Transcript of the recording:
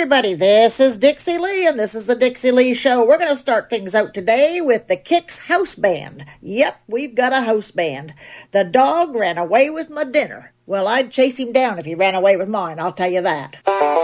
everybody, this is Dixie Lee, and this is the Dixie Lee Show. We're going to start things out today with the Kicks House Band. Yep, we've got a house band. The dog ran away with my dinner. Well, I'd chase him down if he ran away with mine, I'll tell you that.